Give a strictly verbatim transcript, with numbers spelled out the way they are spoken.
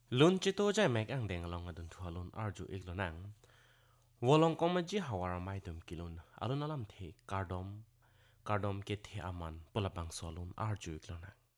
Lun chito jai mek ang deng along adun thua lun arju iklo nang. Wolong koma ji hawara mai dum kilun alun alam the kardom kardom ke the aman polapang solun arju iklo nang.